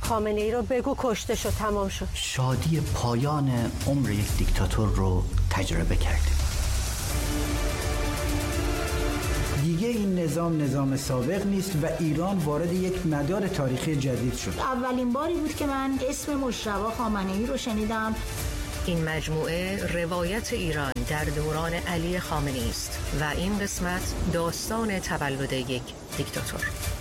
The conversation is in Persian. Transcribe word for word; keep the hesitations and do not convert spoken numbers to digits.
خامنه ای رو بگو کشته شد، تمام شد. شادی پایان عمر یک دیکتاتور رو تجربه کردیم. دیگه این نظام نظام سابق نیست و ایران وارد یک مدار تاریخی جدید شد. اولین باری بود که من اسم مجتبی خامنه ای رو شنیدم. این مجموعه روایت ایران در دوران علی خامنه‌ای است و این قسمت داستان تولد یک دیکتاتور.